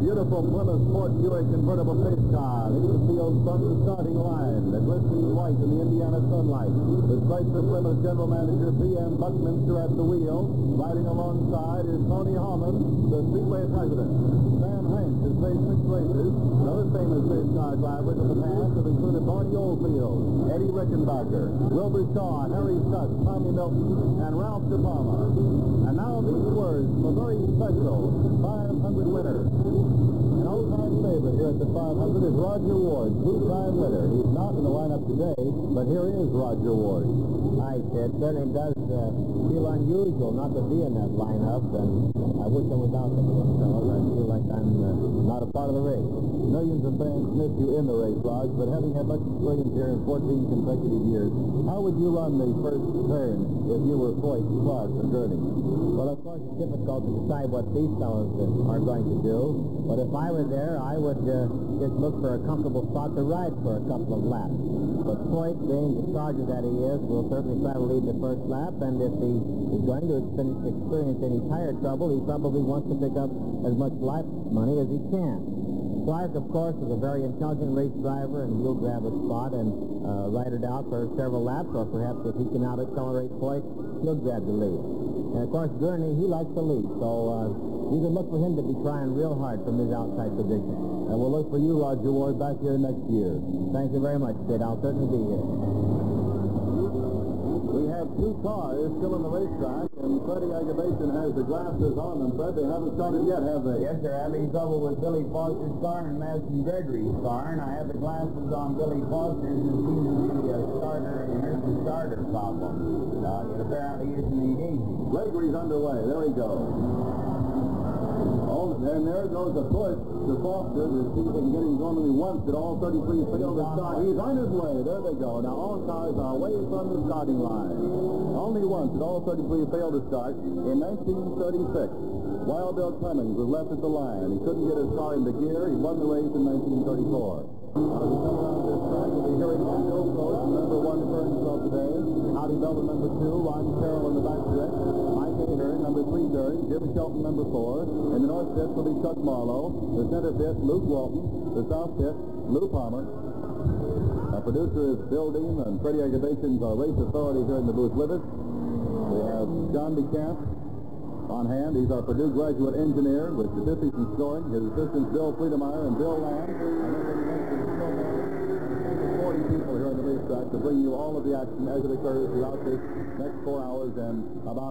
beautiful Plymouth Sport Buick convertible pace car. Leads the field from the starting line. The glistening white in the Indiana sunlight. The Chrysler Plymouth General Manager P.M. Buckminster at the wheel. Riding alongside is Tony Harmon, the Speedway president. Stan Hanks has raced 6 races. Other famous race car drivers in the past have included Barney Oldfield, Eddie Rickenbacker, Wilbur Shaw, Harry Stuck, Tommy Milton, and Ralph De Palma. And now these words from a very special 500 winner. An all-time favorite here at the 500 is Roger Ward, 2-time winner. He's not in the lineup today, but here is Roger Ward. Hi, it certainly does feel unusual not to be in that lineup, and I wish I was out there with those fellows. I feel like I'm not a part of the race. Millions of fans miss you in the race, Raj, but having had much experience here in 14 consecutive years, how would you run the first turn if you were Foyt, Clark, and Gurney? Well, of course, it's difficult to decide what these fellows are going to do, but if I were there, I would just look for a comfortable spot to ride for a couple of laps. But Foyt, being the charger that he is, will certainly try to lead the first lap, and if he is going to experience any tire trouble, he probably wants to pick up as much lap money as he can. Clark, of course, is a very intelligent race driver, and he'll grab a spot and ride it out for several laps, or perhaps if he can out-accelerate Foyt, he'll grab the lead. And, of course, Gurney, he likes to lead, so you can look for him to be trying real hard from his outside position. And we'll look for you, Roger Ward, back here next year. Thank you very much, Sid. I'll certainly be here. We have 2 cars still in the racetrack, and Freddie Agabation has the glasses on them. Fred, they haven't started yet, have they? Yes, they're having trouble with Billy Foster's car and Madison Gregory's car, and I have the glasses on Billy Foster's, and it seems to be a starter, and here's the starter problem. It apparently isn't engaging. Gregory's underway. There he goes. Oh, and there goes a push to Foster to see if they can get him going only once at all 33 failed to start. He's on his way. There they go. Now all cars are away from the starting line. Only once at all 33 failed to start in 1936. Wild Bill Clemens was left at the line. He couldn't get his car into gear. He won the race in 1934. As we come around this track, we'll be hearing from Bill Coach, number 1 Burnsville today. Howdy Belton, number 2. Ron Carroll in the back stretch. Mike Ahern, number 3 Dern. Jim Shelton, number 4. In the north pit will be Chuck Marlowe. The center pit, Luke Walton. The south pit, Lou Palmer. Our producer is Bill Dean, and Freddie Agabation, our race authority here in the booth with us. We have John DeCamp on hand. He's our Purdue graduate engineer with statistics and scoring. His assistants, Bill Friedemeyer and Bill Lamb. And then we mentioned still more 40 people here on the racetrack to bring you all of the action as it occurs throughout this next 4 hours and about